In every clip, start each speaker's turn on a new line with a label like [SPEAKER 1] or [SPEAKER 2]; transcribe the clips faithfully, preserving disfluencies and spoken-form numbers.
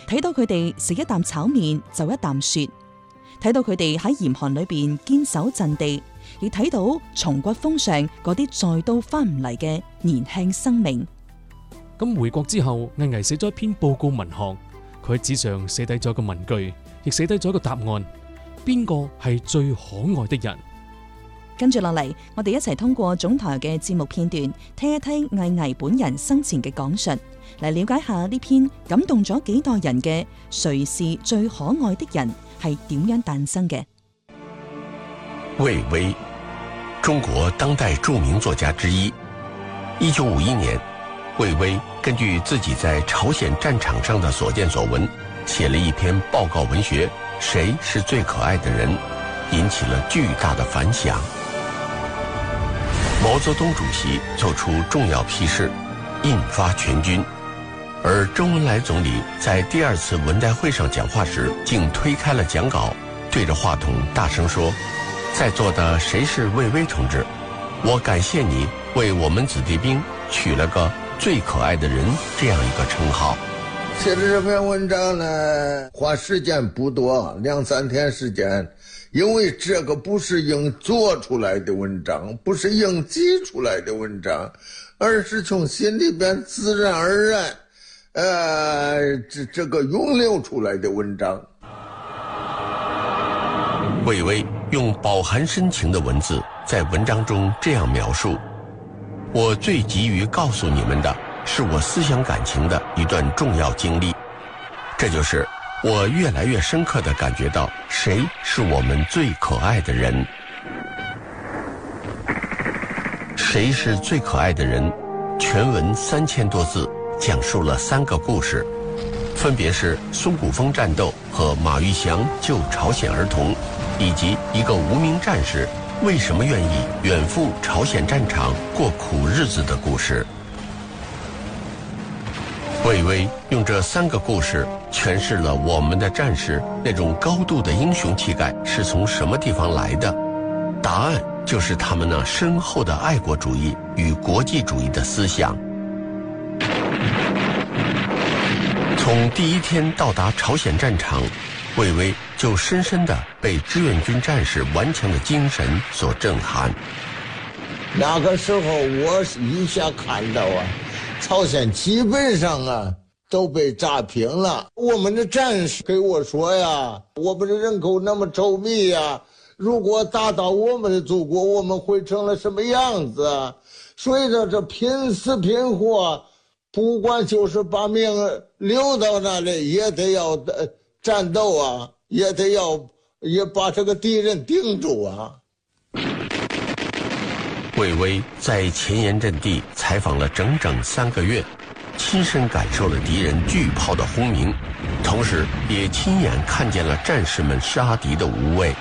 [SPEAKER 1] 睇到佢哋食一啖炒麵就一啖雪，睇到佢哋喺嚴寒裏邊堅守陣地，亦睇到松骨峰上嗰啲再都翻唔嚟嘅年輕生命。
[SPEAKER 2] 咁回國之後，魏巍寫咗一篇報告文學，佢喺紙上寫低咗個文句，亦寫低咗一個答案：邊個係最可愛的人？
[SPEAKER 1] 跟住落嚟，我哋一齊通過總台嘅節目片段，聽一聽魏巍本人生前嘅講述，嚟了解下呢篇感動咗幾代人嘅《誰是最可愛的人》係點樣誕生嘅。
[SPEAKER 3] 魏巍，中國當代著名作家之一。一九五一年，魏巍根據自己在朝鮮戰場上的所見所聞，寫了一篇報告文學《誰是最可愛的人》，引起了巨大的反響。毛澤東主席作出重要批示，印發全軍，而周恩來總理在第二次文代會上講話時，竟推開了講稿，對着話筒大聲說：在座的誰是魏巍同志？我感謝你為我們子弟兵取了個最可愛的人這樣一個稱號。
[SPEAKER 4] 寫的這篇文章呢，花時間不多，兩三天時間，因為這個不是硬做出來的文章，不是硬記出來的文章，而是從心裏邊自然而然，呃，這這個湧流出來的文章。
[SPEAKER 3] 魏巍用飽含深情的文字在文章中這樣描述：我最急於告訴你們的是我思想感情的一段重要經歷，這就是我越來越深刻地感覺到誰是我們最可愛的人。誰是最可愛的人？全文三千多字，講述了三個故事，分別是松骨峰戰鬥和馬玉祥救朝鮮兒童，以及一個無名戰士為什麼願意遠赴朝鮮戰場過苦日子的故事。魏巍用這三個故事詮釋了我們的戰士那種高度的英雄氣概是從什麼地方來的。答案就是他們那深厚的愛國主義與國際主義的思想。從第一天到達朝鮮戰場，魏巍就深深地被志願軍戰士頑強的精神所震撼。
[SPEAKER 4] 那個時候我一下看到啊，朝鮮基本上啊都被炸平了。我們的戰士給我說呀，我們的人口那麼稠密呀，如果打到我們的祖國，我們會成了什麼樣子啊？所以說這拼死拼活，不管就是把命留到那裏，也得要戰鬥啊，也得要也把這個敵人頂住啊。
[SPEAKER 3] 魏巍在前沿陣地採訪了整整三個月，親身感受了敵人巨炮的轟鳴，同時也親眼看見了戰士們殺敵的無畏。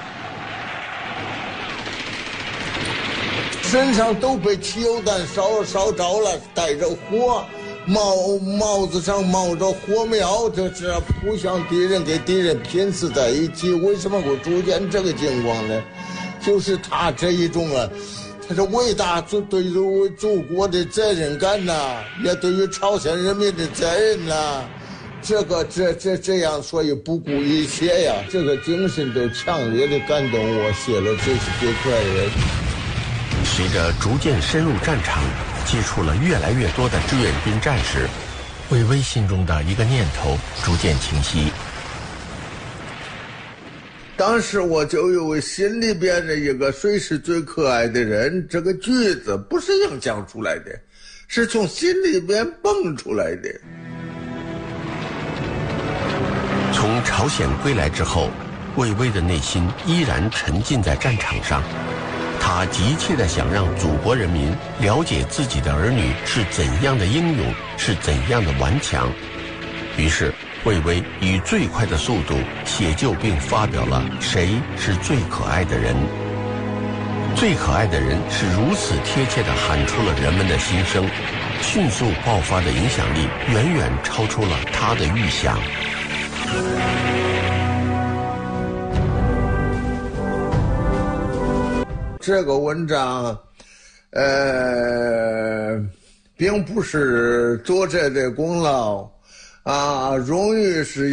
[SPEAKER 4] 身上都被汽油彈燒燒着了，帶着火，帽帽子上冒着火苗，這是互相敵人給敵人拼死在一起。為什麼會出現這個情況呢？就是他這一種啊，他是偉大祖對於祖國的責任感吶、啊，也對於朝鮮人民的責任吶、啊，這個這這這樣，所以不顧一切呀，這個精神都強烈的感動我，寫了這是最可愛的人。
[SPEAKER 3] 隨着逐漸深入戰場，接觸了越來越多的志願軍戰士，魏巍心中的一個念頭逐漸清晰。
[SPEAKER 4] 當時我就有心裏邊的一個誰是最可愛的人，這個句子不是硬講出來的，是從心裏邊蹦出來的。
[SPEAKER 3] 從朝鮮歸來之後，魏巍的內心依然沉浸在戰場上，他急切地想讓祖國人民了解自己的兒女是怎樣的英勇，是怎樣的頑強。於是魏巍以最快的速度寫就並發表了《誰是最可愛的人》。最可愛的人是如此貼切地喊出了人們的心聲，迅速爆發的影響力遠遠超出了他的預想。
[SPEAKER 4] 這個文章，呃，並不是作者的功勞，啊，榮譽是